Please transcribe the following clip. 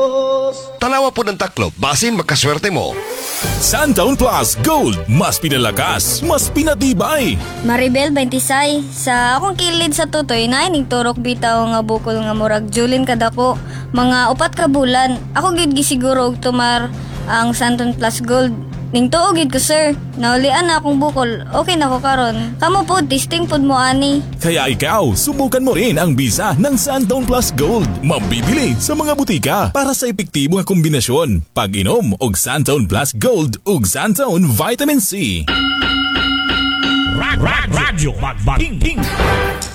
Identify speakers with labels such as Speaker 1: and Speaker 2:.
Speaker 1: Tanawa po ng taklob, basin makaswerte mo.
Speaker 2: Santaon Plus Gold, mas pinalakas, mas pinatibay.
Speaker 3: Maribel 26, sa akong kilid sa tutoy na ining turok bitaw nga bukol nga murag julin kadako. Mga 4 ka bulan, ako gid gisiguro og tumar ang Santon Plus Gold. Ning tuo gid ko sir, naulian na akong bukol, okay na ko karon. Kamo po, testing pod mo ani.
Speaker 2: Kaya ikaw, subukan mo rin ang bisa ng Santaon Plus Gold. Mabibili sa mga butika para sa epektibo nga kombinasyon. Pag-inom og Santaon Plus Gold ug Santaon Vitamin C.
Speaker 4: Radyo Magbating.